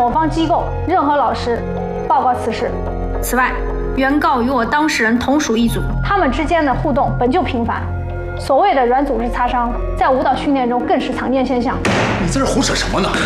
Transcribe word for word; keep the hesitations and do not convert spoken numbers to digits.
我方机构任何老师报告此事。 此外，原告与我当事人同属一组， 他们之间的互动本就频繁，所谓的软组织擦伤，在舞蹈训练中更是常见现象。 你在这胡扯什么呢？